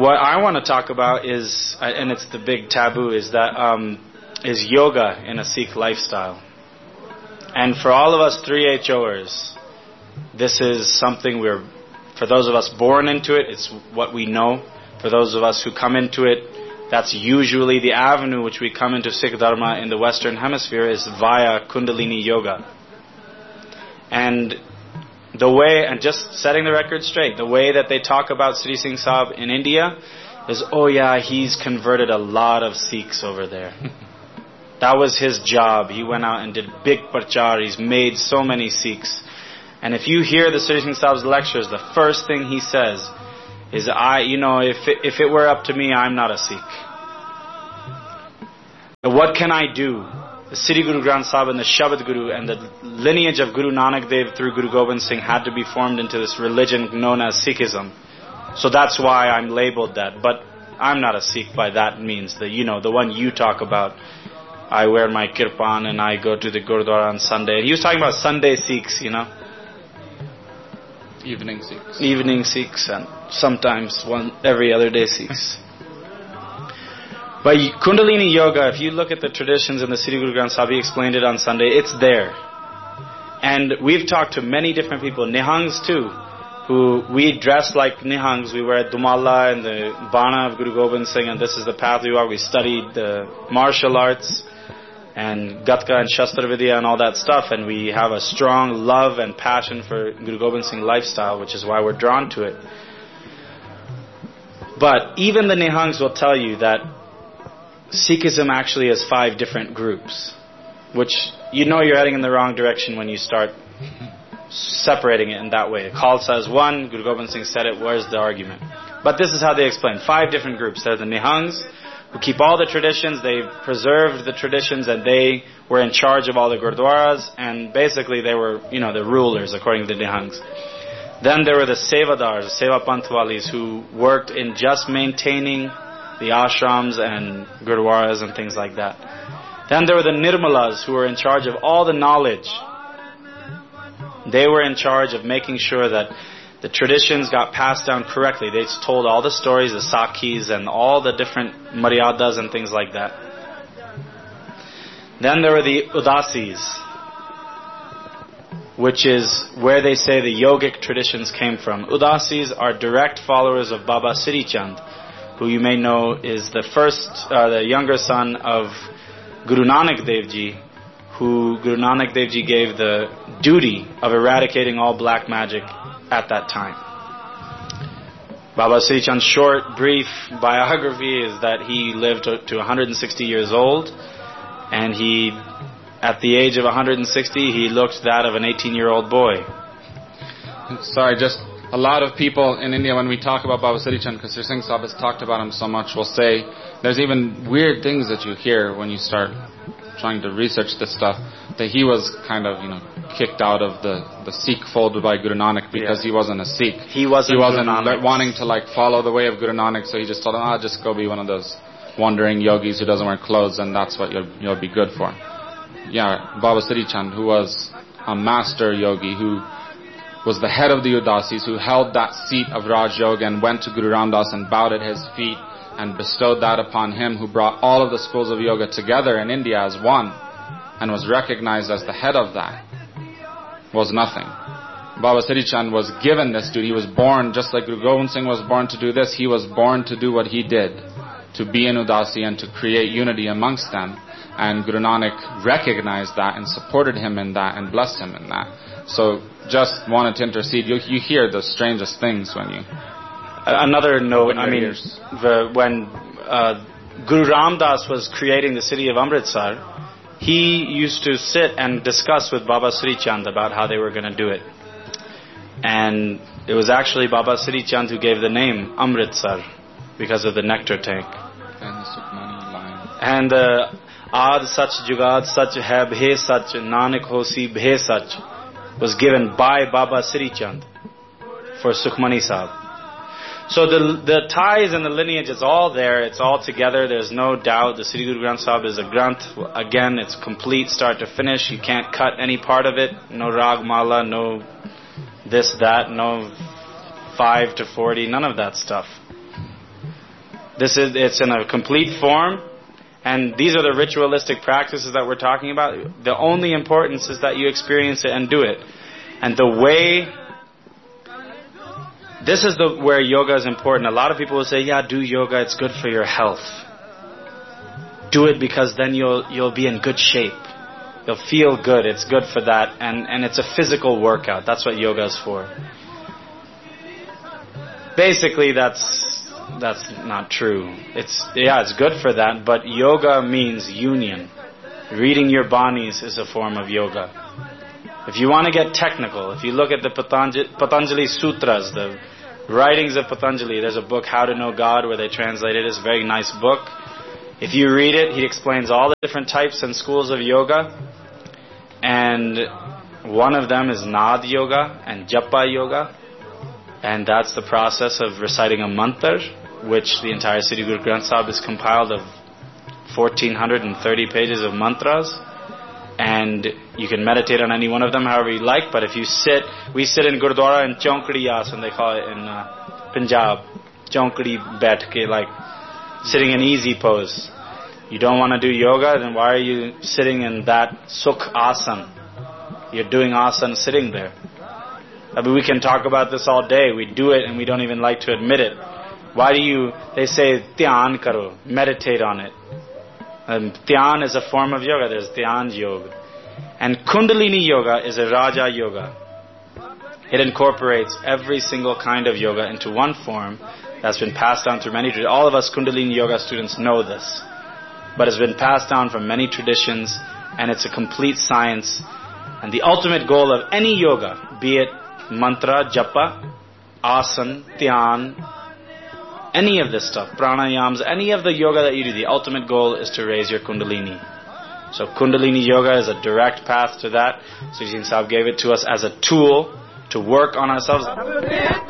what I want to talk about is, and it's the big taboo, is that is yoga in a Sikh lifestyle. And for all of us 3HOers, this is something for those of us born into it, it's what we know. For those of us who come into it, that's usually the avenue which we come into Sikh Dharma in the Western Hemisphere is via Kundalini Yoga. And the way, and just setting the record straight, the way that they talk about Sri Singh Sahib in India is, oh yeah, he's converted a lot of Sikhs over there. That was his job. He went out and did big prachar. He's made so many Sikhs. And if you hear the Sri Singh Sahib's lectures, the first thing he says is, if it were up to me, I'm not a Sikh. What can I do? The Sri Guru Granth Sahib and the Shabad Guru and the lineage of Guru Nanak Dev through Guru Gobind Singh had to be formed into this religion known as Sikhism. So that's why I'm labeled that. But I'm not a Sikh by that means. The one you talk about. I wear my kirpan and I go to the Gurdwara on Sunday. He was talking about Sunday Sikhs, Evening Sikhs. Evening Sikhs and sometimes every other day Sikhs. But Kundalini Yoga, if you look at the traditions in the Sri Guru Granth Sahib, he explained it on Sunday, it's there. And we've talked to many different people, Nihangs too, who we dress like Nihangs. We wear Dumala and the Bana of Guru Gobind Singh, and this is the path we walk. We studied the martial arts and Gatka and Shastra Vidya and all that stuff, and we have a strong love and passion for Guru Gobind Singh lifestyle, which is why we're drawn to it. But even the Nihangs will tell you that Sikhism actually has 5 different groups, which you're heading in the wrong direction when you start separating it in that way. Khalsa is one, Guru Gobind Singh said it, where's the argument? But this is how they explain. 5 different groups. There's the Nihangs, who keep all the traditions, they preserved the traditions, and they were in charge of all the Gurdwaras, and basically they were, the rulers according to the Nihangs. Then there were the Sevadars, the Seva Panthwalis, who worked in just maintaining the ashrams and Gurdwaras and things like that. Then there were the Nirmalas, who were in charge of all the knowledge. They were in charge of making sure that the traditions got passed down correctly. They told all the stories, the Sakhis and all the different Maryadas and things like that. Then there were the Udasis, which is where they say the yogic traditions came from. Udasis are direct followers of Baba Sri Chand, who you may know is the younger son of Guru Nanak Dev Ji, who Guru Nanak Dev Ji gave the duty of eradicating all black magic at that time. Baba Sri Chand's short, brief biography is that he lived to 160 years old, and at the age of 160, he looked that of an 18-year-old boy. Sorry, just a lot of people in India, when we talk about Baba Sri Chand, because Sri Singh Sahib has talked about him so much, will say there's even weird things that you hear when you start trying to research this stuff, that he was kind of, kicked out of the Sikh fold by Guru Nanak because he wasn't a Sikh. He wasn't wanting to follow the way of Guru Nanak, so he just told him, just go be one of those wandering yogis who doesn't wear clothes, and that's what you'll be good for. Yeah, Baba Sri Chand, who was a master yogi, who was the head of the Udasis, who held that seat of Raj Yoga and went to Guru Ram Das and bowed at his feet and bestowed that upon him, who brought all of the schools of yoga together in India as one and was recognized as the head of that, was nothing. Baba Sri Chand was given this duty. He was born, just like Guru Gobind Singh was born to do this, he was born to do what he did, to be an Udasi and to create unity amongst them. And Guru Nanak recognized that and supported him in that and blessed him in that. So just wanted to intercede. You hear the strangest things when you... Another note, when Guru Ram Das was creating the city of Amritsar, he used to sit and discuss with Baba Sri Chand about how they were going to do it. And it was actually Baba Sri Chand who gave the name Amritsar because of the nectar tank. And the Sukhmani line. And Aad Sach Jugad Sach Hai Bhe Sach Nanak Hosi Bhe Sach was given by Baba Sri Chand for Sukhmani Sahib. So the ties and the lineage, it's all there, it's all together, there's no doubt. The Sri Guru Granth Sahib is a Granth. Again, it's complete start to finish. You can't cut any part of it. No Rag Mala, no this, that, no 5 to 40, none of that stuff. It's in a complete form, and these are the ritualistic practices that we're talking about. The only importance is that you experience it and do it. And the way, this is where yoga is important. A lot of people will say, yeah, do yoga, it's good for your health. Do it because then you'll be in good shape. You'll feel good, it's good for that, and it's a physical workout. That's what yoga is for. Basically, that's not true. It's good for that, but yoga means union. Reading your banis is a form of yoga. If you want to get technical, if you look at the Patanjali Sutras, the writings of Patanjali, there's a book, How to Know God, where they translate it. It's a very nice book. If you read it, he explains all the different types and schools of yoga, and one of them is Nad Yoga and Japa Yoga, and that's the process of reciting a mantra, which the entire Sri Guru Granth Sahib is compiled of 1430 pages of mantras, and you can meditate on any one of them however you like. But if you we sit in Gurdwara in Chaunkadi Asan, they call it in Punjab, Chaunkadi Baith ke, like sitting in easy pose. You don't want to do yoga, then why are you sitting in that Sukh Asan? You're doing asana sitting there. I mean, we can talk about this all day. We do it and we don't even like to admit it. Why do they say, Dhyan karo, meditate on it. Dhyan is a form of yoga. There's Dhyan Yoga. And Kundalini Yoga is a Raja Yoga. It incorporates every single kind of yoga into one form that's been passed down through many traditions. All of us Kundalini Yoga students know this. But it's been passed down from many traditions, and it's a complete science. And the ultimate goal of any yoga, be it mantra, japa, asana, dhyan, any of this stuff, pranayams, any of the yoga that you do, the ultimate goal is to raise your kundalini. So Kundalini Yoga is a direct path to that. Sri Singh Sahib gave it to us as a tool to work on ourselves.